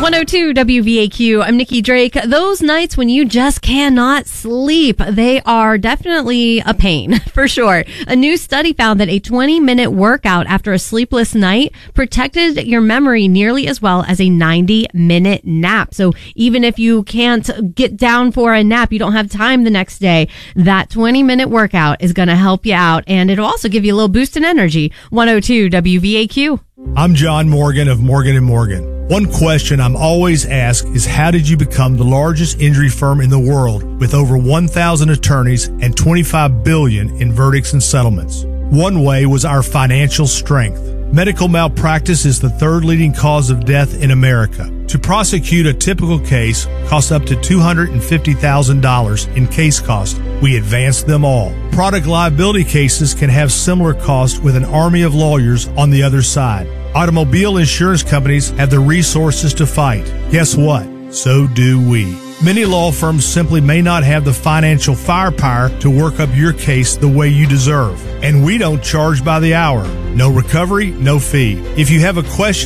102 WVAQ. I'm Nikki Drake. Those nights when you just cannot sleep, they are definitely a pain, for sure. A new study found that a 20-minute workout after a sleepless night protected your memory nearly as well as a 90-minute nap. So even if you can't get down for a nap, you don't have time the next day, that 20-minute workout is going to help you out, and it'll also give you a little boost in energy. 102 WVAQ. I'm John Morgan of Morgan & Morgan. One question I'm always asked is, how did you become the largest injury firm in the world with over 1,000 attorneys and $25 billion in verdicts and settlements? One way was our financial strength. Medical malpractice is the third leading cause of death in America. To prosecute a typical case costs up to $250,000 in case cost. We advance them all. Product liability cases can have similar costs with an army of lawyers on the other side. Automobile insurance companies have the resources to fight. Guess what? So do we. Many law firms simply may not have the financial firepower to work up your case the way you deserve. And we don't charge by the hour. No recovery, no fee. If you have a question